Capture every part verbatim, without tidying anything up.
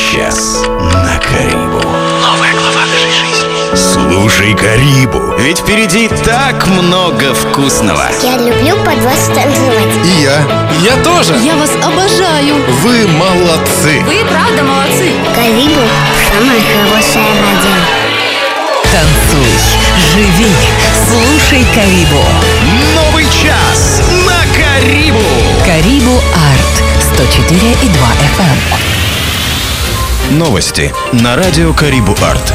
час на Карибу. Новая глава нашей жизни. Слушай Карибу, ведь впереди так много вкусного. Я люблю под вас танцевать. И я. Я тоже. Я вас обожаю. Вы молодцы. Вы правда молодцы. Карибу – самая хорошая радио. Танцуй, живи, слушай Карибу. Новый час на Карибу. Карибу Арт сто четыре и два эф эм. Новости на радио Карибу Арт.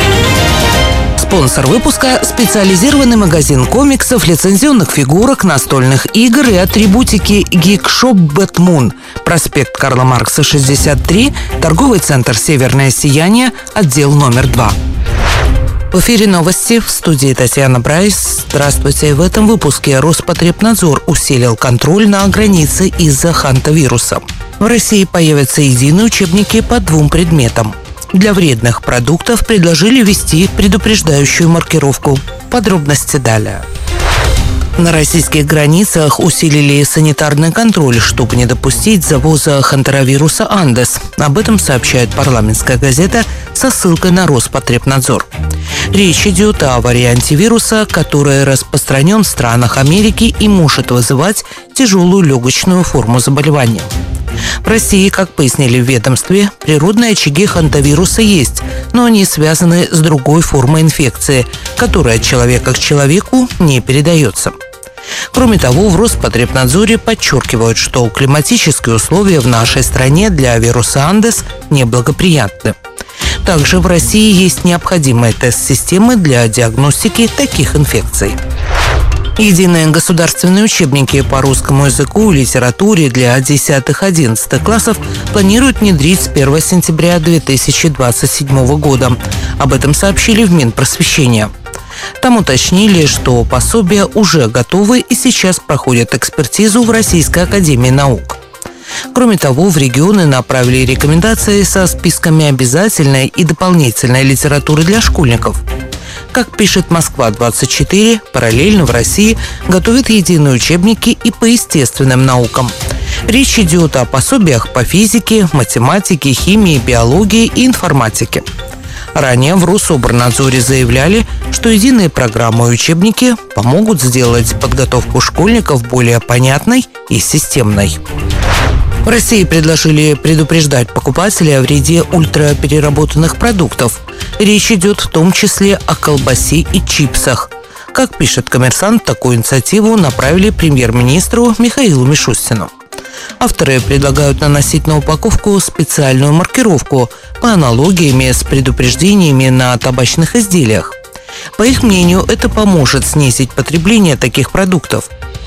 Спонсор выпуска – специализированный магазин комиксов, лицензионных фигурок, настольных игр и атрибутики Гикшоп Бэтмун. Проспект Карла Маркса, шестьдесят три, торговый центр «Северное сияние», отдел номер два. В эфире новости, в студии Татьяна Брайс. Здравствуйте. В этом выпуске Роспотребнадзор усилил контроль на границе из-за хантавируса. В России появятся единые учебники по двум предметам. Для вредных продуктов предложили ввести предупреждающую маркировку. Подробности далее. На российских границах усилили санитарный контроль, чтобы не допустить завоза хантаровируса Андес. Об этом сообщает парламентская газета со ссылкой на Роспотребнадзор. Речь идет о варианте вируса, который распространен в странах Америки и может вызывать тяжелую легочную форму заболевания. В России, как пояснили в ведомстве, природные очаги хантавируса есть, но они связаны с другой формой инфекции, которая от человека к человеку не передается. Кроме того, в Роспотребнадзоре подчеркивают, что климатические условия в нашей стране для вируса Андес неблагоприятны. Также в России есть необходимые тест-системы для диагностики таких инфекций. Единые государственные учебники по русскому языку и литературе для десятых-одиннадцатых классов планируют внедрить с первого сентября две тысячи двадцать седьмого года. Об этом сообщили в Минпросвещения. Там уточнили, что пособия уже готовы и сейчас проходят экспертизу в Российской академии наук. Кроме того, в регионы направили рекомендации со списками обязательной и дополнительной литературы для школьников. Как пишет Москва двадцать четыре, параллельно в России готовят единые учебники и по естественным наукам. Речь идет о пособиях по физике, математике, химии, биологии и информатике. Ранее в Рособорнадзоре заявляли, что единые программы и учебники помогут сделать подготовку школьников более понятной и системной. В России предложили предупреждать покупателей о вреде ультрапереработанных продуктов. Речь идет в том числе о колбасе и чипсах. Как пишет «Коммерсант», такую инициативу направили премьер-министру Михаилу Мишустину. Авторы предлагают наносить на упаковку специальную маркировку по аналогиями с предупреждениями на табачных изделиях. По их мнению, это поможет снизить потребление таких продуктов.